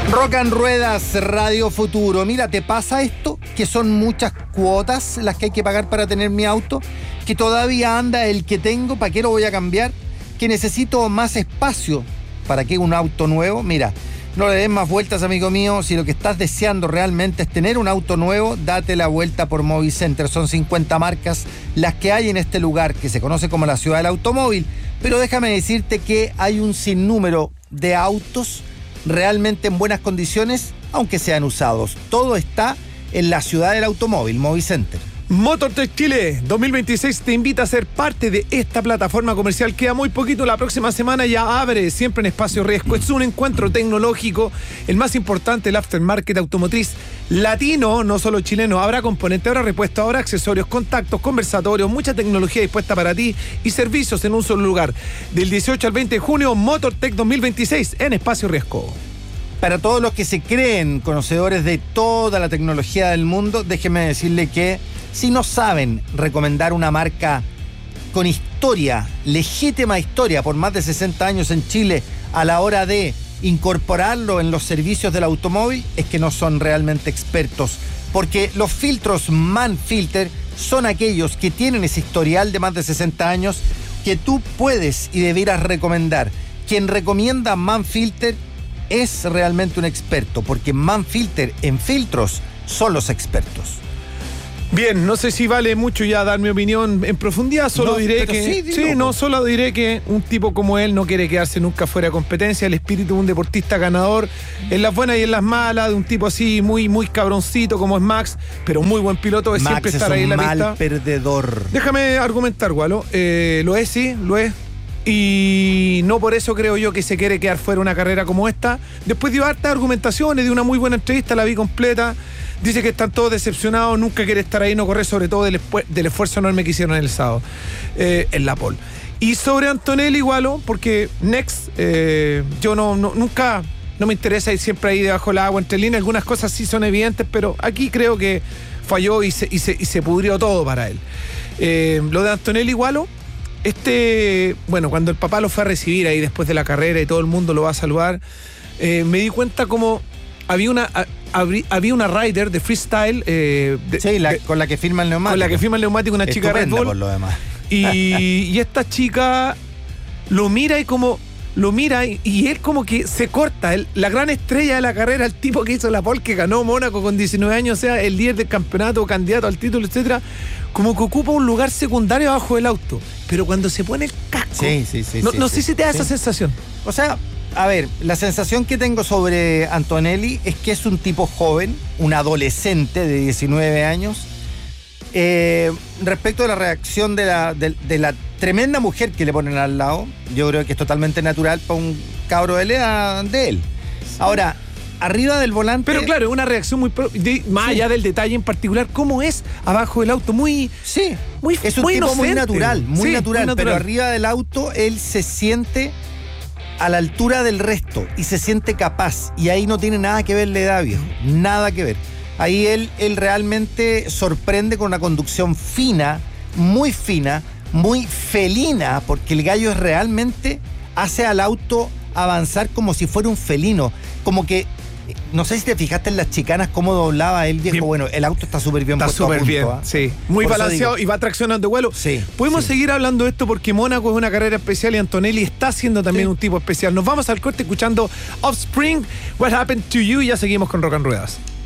Rock and Ruedas, Radio Futuro. Mira, ¿te pasa esto? Que son muchas cuotas las que hay que pagar para tener mi auto, que todavía anda el que tengo, ¿para qué lo voy a cambiar? Que necesito más espacio, ¿para qué un auto nuevo? Mira, no le des más vueltas, amigo mío. Si lo que estás deseando realmente es tener un auto nuevo, date la vuelta por Movicenter. Son 50 marcas las que hay en este lugar, que se conoce como la ciudad del automóvil. Pero déjame decirte que hay un sinnúmero de autos realmente en buenas condiciones, aunque sean usados. Todo está en la ciudad del automóvil, Movicenter. Motortech Chile 2026 te invita a ser parte de esta plataforma comercial. Queda muy poquito, la próxima semana ya abre, siempre en Espacio Riesgo. Es un encuentro tecnológico, el más importante, el aftermarket automotriz latino, no solo chileno. Habrá componente, habrá repuesto, habrá accesorios, contactos, conversatorios, mucha tecnología dispuesta para ti y servicios en un solo lugar. Del 18 al 20 de junio, Motortech 2026 en Espacio Riesgo. Para todos los que se creen conocedores de toda la tecnología del mundo, déjenme decirle que si no saben recomendar una marca con historia, legítima historia, por más de 60 años en Chile, a la hora de incorporarlo en los servicios del automóvil, es que no son realmente expertos. Porque los filtros Manfilter son aquellos que tienen ese historial de más de 60 años que tú puedes y debieras recomendar. Quien recomienda Manfilter es realmente un experto, porque Manfilter en filtros son los expertos. Bien, no sé si vale mucho ya dar mi opinión en profundidad, solo diré que solo diré que un tipo como él no quiere quedarse nunca fuera de competencia. El espíritu de un deportista ganador, en las buenas y en las malas, de un tipo así muy cabroncito como es Max, pero muy buen piloto, es siempre estar ahí en la pista. Max es un mal perdedor. Déjame argumentar, Gualo. Lo es. Y no por eso creo yo que se quiere quedar fuera una carrera como esta. Después dio hartas argumentaciones, dio una muy buena entrevista, la vi completa. Dice que están todos decepcionados, nunca quiere estar ahí, no corre, sobre todo del esfuerzo enorme que hicieron el sábado en la pole. Y sobre Antonelli igual, porque Next, yo nunca me interesa ir siempre ahí debajo del agua, entre líneas, algunas cosas sí son evidentes, pero aquí creo que falló y se pudrió todo para él. Lo de Antonelli igual, cuando el papá lo fue a recibir ahí después de la carrera y todo el mundo lo va a saludar, me di cuenta como había una rider de freestyle con la que firma el neumático. Con la que firma el neumático, una chica Red Bull. Por lo demás. Y esta chica lo mira y él como que se corta. La gran estrella de la carrera, el tipo que hizo la pole, que ganó Mónaco con 19 años, o sea, el líder del campeonato, candidato al título, etcétera, como que ocupa un lugar secundario abajo del auto. Pero cuando se pone el casco, no sé si te da esa sensación. O sea, a ver, la sensación que tengo sobre Antonelli es que es un tipo joven, un adolescente de 19 años. Respecto de la reacción de la tremenda mujer que le ponen al lado, yo creo que es totalmente natural para un cabro de la edad de él. Ahora, arriba del volante... Pero claro, es una reacción más allá del detalle en particular, ¿cómo es abajo del auto? Es un tipo inocente. muy natural, pero arriba del auto él se siente a la altura del resto y se siente capaz, y ahí no tiene nada que ver la edad, viejo, nada que ver. Ahí él realmente sorprende con una conducción fina, muy felina, porque el gallo realmente hace al auto avanzar como si fuera un felino, como que, no sé si te fijaste en las chicanas cómo doblaba él, viejo. Bien. Bueno, el auto está súper bien puesto. Está súper bien, sí. Muy por balanceado y va traccionando vuelo. Sí. Podemos seguir hablando de esto porque Mónaco es una carrera especial y Antonelli está siendo también un tipo especial. Nos vamos al corte escuchando Offspring, What Happened to You, y ya seguimos con Rock and Ruedas.